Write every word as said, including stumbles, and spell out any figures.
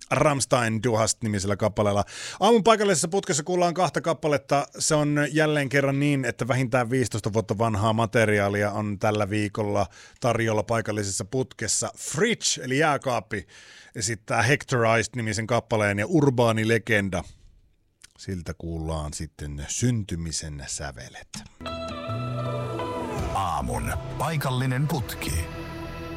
Rammstein Du hast-nimisellä kappaleella. Aamun paikallisessa putkessa kuullaan kahta kappaletta. Se on jälleen kerran niin, että vähintään viisitoista vuotta vanhaa materiaalia on tällä viikolla tarjolla paikallisessa putkessa. Fridge, eli jääkaappi, esittää Hectorized-nimisen kappaleen ja Urbaani Legenda. Siltä kuullaan sitten syntymisen sävelet. Aamun paikallinen putki.